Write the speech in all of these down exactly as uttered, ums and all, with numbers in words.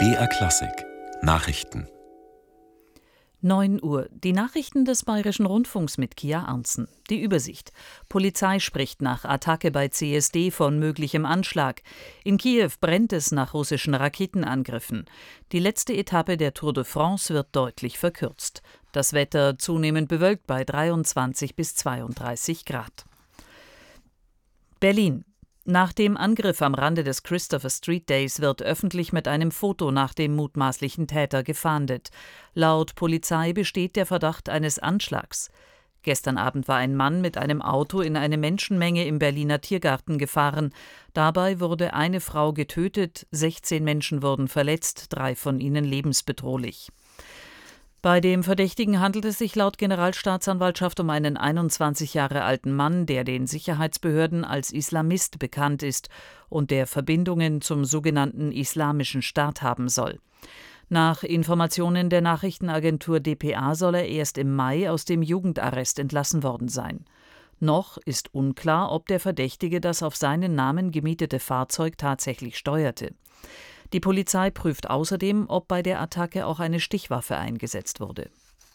B R Klassik Nachrichten. neun Uhr. Die Nachrichten des Bayerischen Rundfunks mit Kia Arntzen. Die Übersicht. Polizei spricht nach Attacke bei C S D von möglichem Anschlag. In Kiew brennt es nach russischen Raketenangriffen. Die letzte Etappe der Tour de France wird deutlich verkürzt. Das Wetter zunehmend bewölkt bei dreiundzwanzig bis zweiunddreißig Grad. Berlin. Nach dem Angriff am Rande des Christopher Street Days wird öffentlich mit einem Foto nach dem mutmaßlichen Täter gefahndet. Laut Polizei besteht der Verdacht eines Anschlags. Gestern Abend war ein Mann mit einem Auto in eine Menschenmenge im Berliner Tiergarten gefahren. Dabei wurde eine Frau getötet, sechzehn Menschen wurden verletzt, drei von ihnen lebensbedrohlich. Bei dem Verdächtigen handelt es sich laut Generalstaatsanwaltschaft um einen einundzwanzig Jahre alten Mann, der den Sicherheitsbehörden als Islamist bekannt ist und der Verbindungen zum sogenannten Islamischen Staat haben soll. Nach Informationen der Nachrichtenagentur d p a soll er erst im Mai aus dem Jugendarrest entlassen worden sein. Noch ist unklar, ob der Verdächtige das auf seinen Namen gemietete Fahrzeug tatsächlich steuerte. Die Polizei prüft außerdem, ob bei der Attacke auch eine Stichwaffe eingesetzt wurde.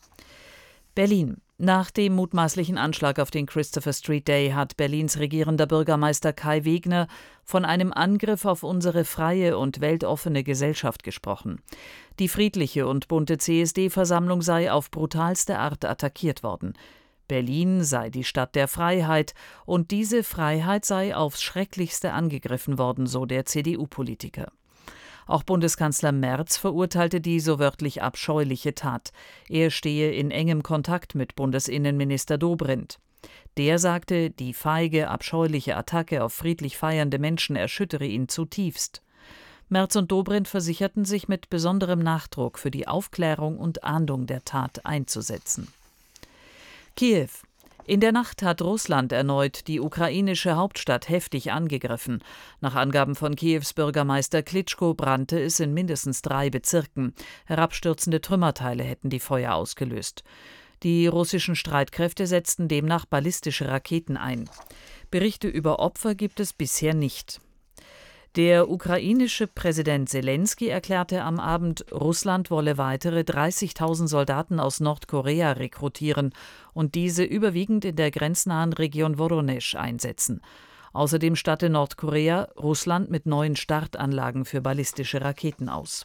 Berlin. Nach dem mutmaßlichen Anschlag auf den Christopher Street Day hat Berlins regierender Bürgermeister Kai Wegner von einem Angriff auf unsere freie und weltoffene Gesellschaft gesprochen. Die friedliche und bunte C S D-Versammlung sei auf brutalste Art attackiert worden. Berlin sei die Stadt der Freiheit und diese Freiheit sei aufs Schrecklichste angegriffen worden, so der C D U-Politiker. Auch Bundeskanzler Merz verurteilte die so wörtlich abscheuliche Tat. Er stehe in engem Kontakt mit Bundesinnenminister Dobrindt. Der sagte, die feige, abscheuliche Attacke auf friedlich feiernde Menschen erschüttere ihn zutiefst. Merz und Dobrindt versicherten sich mit besonderem Nachdruck für die Aufklärung und Ahndung der Tat einzusetzen. Kiew. In der Nacht hat Russland erneut die ukrainische Hauptstadt heftig angegriffen. Nach Angaben von Kiews Bürgermeister Klitschko brannte es in mindestens drei Bezirken. Herabstürzende Trümmerteile hätten die Feuer ausgelöst. Die russischen Streitkräfte setzten demnach ballistische Raketen ein. Berichte über Opfer gibt es bisher nicht. Der ukrainische Präsident Selenskyj erklärte am Abend, Russland wolle weitere dreißigtausend Soldaten aus Nordkorea rekrutieren und diese überwiegend in der grenznahen Region Woronesch einsetzen. Außerdem statte Nordkorea Russland mit neuen Startanlagen für ballistische Raketen aus.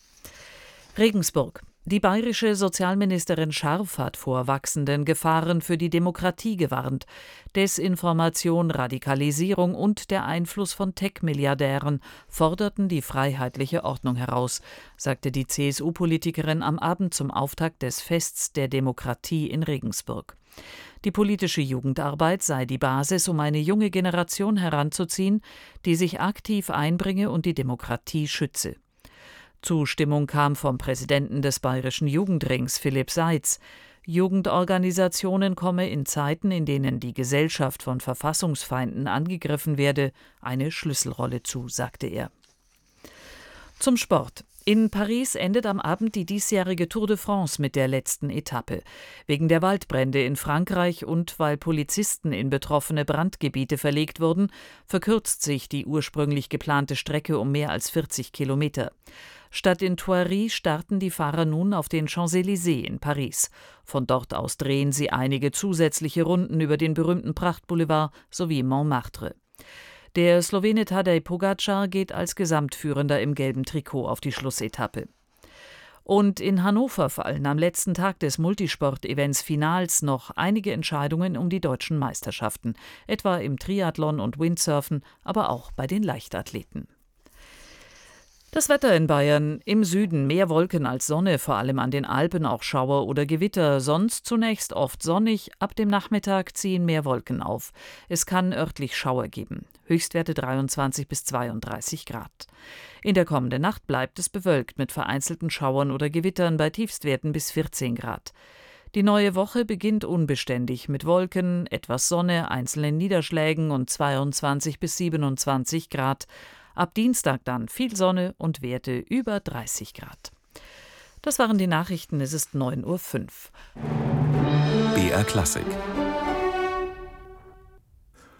Regensburg. Die bayerische Sozialministerin Scharf hat vor wachsenden Gefahren für die Demokratie gewarnt. Desinformation, Radikalisierung und der Einfluss von Tech-Milliardären forderten die freiheitliche Ordnung heraus, sagte die C S U-Politikerin am Abend zum Auftakt des Fests der Demokratie in Regensburg. Die politische Jugendarbeit sei die Basis, um eine junge Generation heranzuziehen, die sich aktiv einbringe und die Demokratie schütze. Zustimmung kam vom Präsidenten des Bayerischen Jugendrings, Philipp Seitz. Jugendorganisationen komme in Zeiten, in denen die Gesellschaft von Verfassungsfeinden angegriffen werde, eine Schlüsselrolle zu, sagte er. Zum Sport. In Paris endet am Abend die diesjährige Tour de France mit der letzten Etappe. Wegen der Waldbrände in Frankreich und weil Polizisten in betroffene Brandgebiete verlegt wurden, verkürzt sich die ursprünglich geplante Strecke um mehr als vierzig Kilometer. Statt in Thoiry starten die Fahrer nun auf den Champs-Élysées in Paris. Von dort aus drehen sie einige zusätzliche Runden über den berühmten Prachtboulevard sowie Montmartre. Der Slowene Tadej Pogačar geht als Gesamtführender im gelben Trikot auf die Schlussetappe. Und in Hannover fallen am letzten Tag des Multisport-Events Finals noch einige Entscheidungen um die deutschen Meisterschaften, etwa im Triathlon und Windsurfen, aber auch bei den Leichtathleten. Das Wetter in Bayern: im Süden mehr Wolken als Sonne, vor allem an den Alpen auch Schauer oder Gewitter, sonst zunächst oft sonnig, ab dem Nachmittag ziehen mehr Wolken auf. Es kann örtlich Schauer geben. Höchstwerte dreiundzwanzig bis zweiunddreißig Grad. In der kommenden Nacht bleibt es bewölkt mit vereinzelten Schauern oder Gewittern bei Tiefstwerten bis vierzehn Grad. Die neue Woche beginnt unbeständig mit Wolken, etwas Sonne, einzelnen Niederschlägen und zweiundzwanzig bis siebenundzwanzig Grad. Ab Dienstag dann viel Sonne und Werte über dreißig Grad. Das waren die Nachrichten, es ist neun Uhr fünf. B R Klassik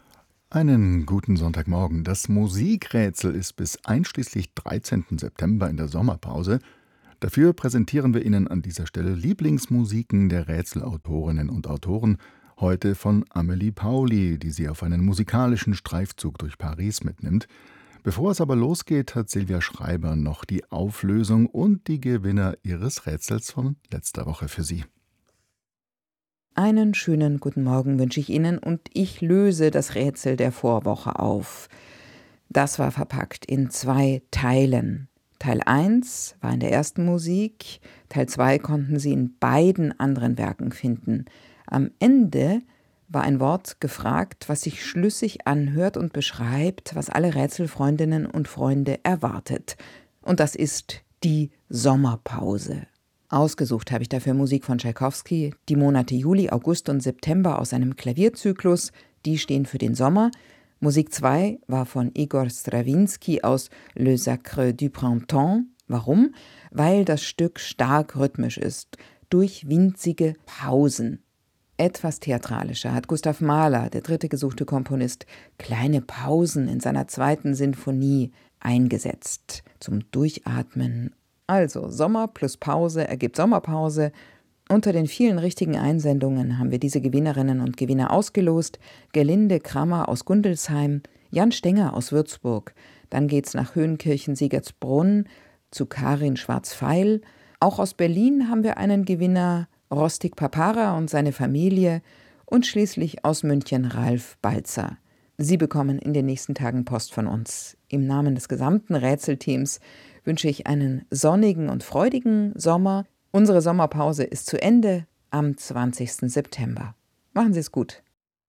Einen guten Sonntagmorgen. Das Musikrätsel ist bis einschließlich dreizehnten September in der Sommerpause. Dafür präsentieren wir Ihnen an dieser Stelle Lieblingsmusiken der Rätselautorinnen und Autoren, heute von Amélie Pauli, die Sie auf einen musikalischen Streifzug durch Paris mitnimmt. Bevor es aber losgeht, hat Silvia Schreiber noch die Auflösung und die Gewinner ihres Rätsels von letzter Woche für Sie. Einen schönen guten Morgen wünsche ich Ihnen und ich löse das Rätsel der Vorwoche auf. Das war verpackt in zwei Teilen. Teil eins war in der ersten Musik, Teil zwei konnten Sie in beiden anderen Werken finden. Am Ende war ein Wort gefragt, was sich schlüssig anhört und beschreibt, was alle Rätselfreundinnen und Freunde erwartet. Und das ist die Sommerpause. Ausgesucht habe ich dafür Musik von Tschaikowski, die Monate Juli, August und September aus seinem Klavierzyklus, die stehen für den Sommer. Musik zwei war von Igor Strawinski aus Le Sacre du Printemps. Warum? Weil das Stück stark rhythmisch ist, durch winzige Pausen. Etwas theatralischer hat Gustav Mahler, der dritte gesuchte Komponist, kleine Pausen in seiner zweiten Sinfonie eingesetzt, zum Durchatmen. Also Sommer plus Pause ergibt Sommerpause. Unter den vielen richtigen Einsendungen haben wir diese Gewinnerinnen und Gewinner ausgelost. Gerlinde Krammer aus Gundelsheim, Jan Stenger aus Würzburg. Dann geht's nach Höhenkirchen-Siegertsbrunn zu Karin Schwarz-Feil. Auch aus Berlin haben wir einen Gewinner, Rostik Papara und seine Familie. Und schließlich aus München Ralf Balzer. Sie bekommen in den nächsten Tagen Post von uns. Im Namen des gesamten Rätselteams wünsche ich einen sonnigen und freudigen Sommer. Unsere Sommerpause ist zu Ende am zwanzigsten September. Machen Sie es gut.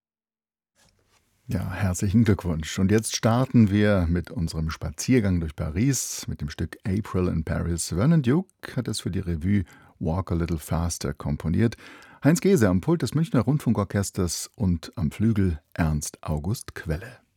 Ja, herzlichen Glückwunsch. Und jetzt starten wir mit unserem Spaziergang durch Paris mit dem Stück April in Paris. Vernon Duke hat es für die Revue Walk a Little Faster komponiert. Heinz Gese am Pult des Münchner Rundfunkorchesters und am Flügel Ernst August Quelle.